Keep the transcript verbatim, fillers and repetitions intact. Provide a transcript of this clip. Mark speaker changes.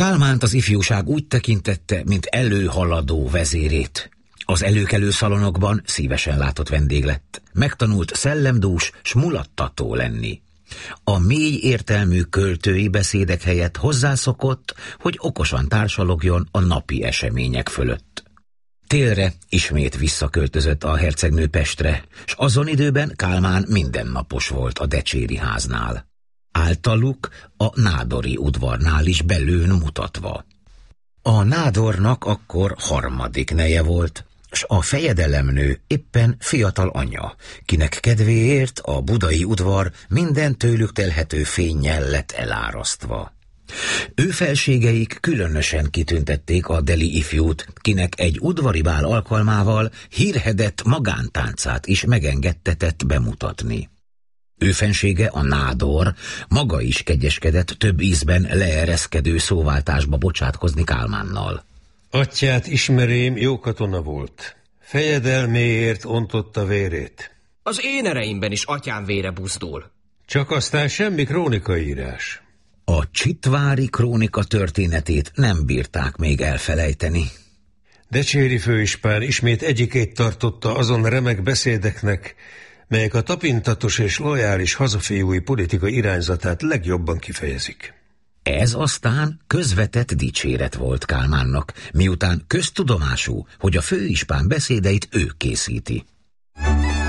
Speaker 1: Kálmánt az ifjúság úgy tekintette, mint előhaladó vezérét. Az előkelő szalonokban szívesen látott vendég lett. Megtanult szellemdús s mulattató lenni. A mély értelmű költői beszédek helyett hozzászokott, hogy okosan társalogjon a napi események fölött. Télre ismét visszaköltözött a hercegnő Pestre, s azon időben Kálmán mindennapos volt a Decséri háznál. Általuk a nádori udvarnál is belőn mutatva. A nádornak akkor harmadik neje volt, s a fejedelemnő éppen fiatal anyja, kinek kedvéért a budai udvar minden tőlük telhető fénnyel lett elárasztva. Ő felségeik különösen kitüntették a deli ifjút, kinek egy udvari bál alkalmával hírhedett magántáncát is megengedtetett bemutatni. Ő fensége, a nádor, maga is kegyeskedett több ízben leereszkedő szóváltásba bocsátkozni Kálmánnal.
Speaker 2: Atyát ismerém, jó katona volt. Fejedelméért ontotta vérét.
Speaker 3: Az én ereimben is atyám vére buzdul.
Speaker 2: Csak aztán semmi krónikaírás.
Speaker 1: A csitvári krónika történetét nem bírták még elfelejteni.
Speaker 2: Decséri főispán ismét egyikét tartotta azon remek beszédeknek, melyek a tapintatos és lojális hazafiúi politika irányzatát legjobban kifejezik.
Speaker 1: Ez aztán közvetett dicséret volt Kálmánnak, miután köztudomású, hogy a főispán beszédeit ő készíti.